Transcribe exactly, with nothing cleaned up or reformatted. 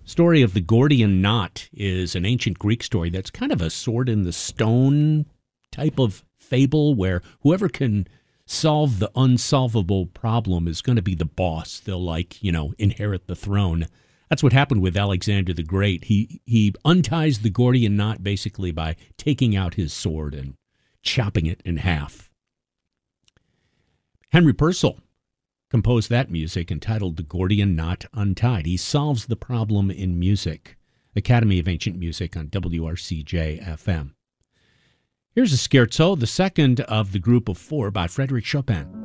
Story of the Gordian knot is an ancient Greek story that's kind of a sword in the stone type of fable where whoever can solve the unsolvable problem is going to be the boss. They'll, like, you know, inherit the throne. That's what happened with Alexander the Great. He he unties the Gordian knot basically by taking out his sword and chopping it in half. Henry Purcell composed that music entitled The Gordian Knot Untied. He solves the problem in music. Academy of Ancient Music on W R C J F M. Here's a scherzo, the second of the group of four by Frédéric Chopin.